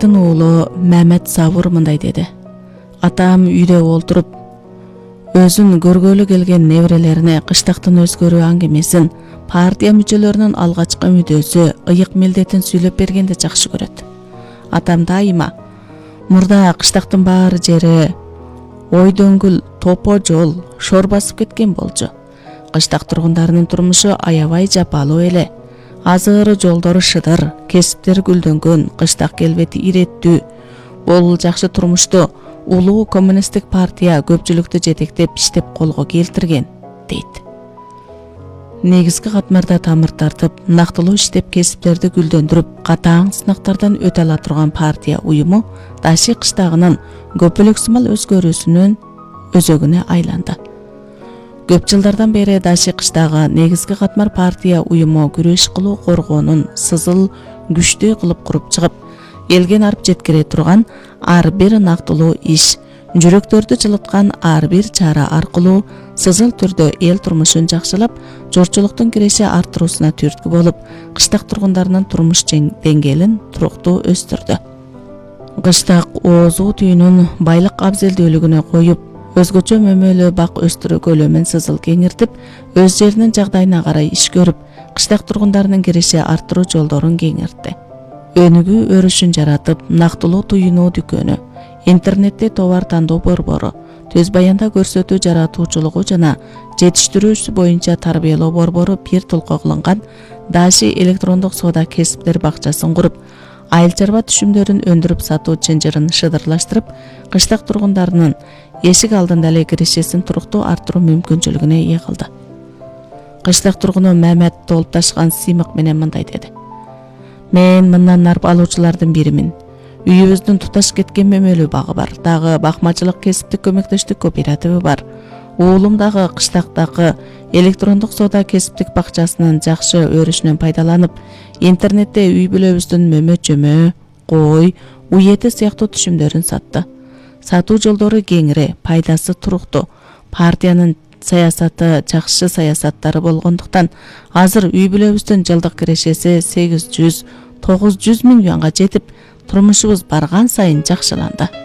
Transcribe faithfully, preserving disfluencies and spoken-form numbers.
Кыштактын уулу Мамет Сабур мындай деди. Атам үйдө олтуруп, өзүн көргөлү келген неберелерине кыштактын өзгөрүү аңгемесин, партия мүчөлөрүнүн алгачкы мүдөөсү, ыйык милдетин сүйлөп бергенди жакшы көрөт. Атам дайыма мурда кыштактын баары жери ой дөңгүл, топо жол, шор басып кеткен болчу. Кыштак тургундарынын турмушу аябай жапалуу эле. Азыры жолдору шыдыр, кесиптер гүлдөнгөн, кыштак келбети иреттүү. Бул жакшы турмушту улуу коммунисттик партия көпчүлүктү жетектеп иштеп колго келтирген, дейт. Негизги катмарда тамыр тартып, нактылуу иштеп кесиптерди гүлдөндүрүп, катаң сынактардан өтө ала турган партия уюму Даши кыштагынын көпөлөксүмал өзгөрүүсүнүн өзөгүнө айланды. Көп жылдардан бери Даши кыштагы негизги катмар партия уюму күрөш кылуу коргоонун сызыл күчтүү кылып куруп чыгып, элген арып жеткире турган ар бир нактылуу иш, жүрөктөрдү жылыткан ар бир чара аркылуу сызыл түрдө эл турмушун жакшылап, жорчулуктун киреше арттыруусуна түрткү болуп, кыштак тургундарынын турмуш деңгээлин туруктуу өстүрдү. Кыштак оозуу түйүнүн байлык абзелдүүлүгүнө коюп, өзгөчө мөмөлүү бак өстүрүү көлөмүн сызыл кеңиртип, өз жеринин жагдайына карай иш көрүп, кыштак тургундарынын киреше арттыруу жолдорун кеңиртти. Өнүгүү өрүшүн жаратып, нактылуу туюнуу дүкөнү, интернетте товар тандоо борбору, төз баянда көрсөтүү жаратуучулугу жана жетиштирүүсү боюнча тарбиялоо борбору бир толко кылынган Даши электрондук соода кесиптер бакчасын куруп, айыл чарба түшүмдөрүн өндүрүп сатуу чынжырын шыдырлаштырып, кыштак тургундарынын эшик алдында эле кирешесин туруктуу арттыруу мүмкүнчүлүгүнө ээ кылды. Кыштак тургуну Мамет толуп ташкан сыймык менен мындай деди. Мен мындан нарп алуучулардын биримин. Үйүбүздүн туташ кеткен мөмөлүү багы бар. Дагы бакмачылык кесиптик көмөктөштүк кооперативи бар. Уулум дагы кыштактагы электрондук соода кесиптик бакчасынын жакшы өрүшүнөн пайдаланып, интернетте үй бүлөбүздүн мөмө-чөмө, кой, уй эти сыяктуу түшүмдөрүн сатты. Сатуу жолдору кеңири, пайдасы туруктуу. Партиянын саясаты жакшы саясаттары болгондуктан, азыр үй бүлөбүздүн жылдык кирешеси сегиз жүз тогуз жүз миң юанга жетип, турмушубуз барган сайын жакшыланды.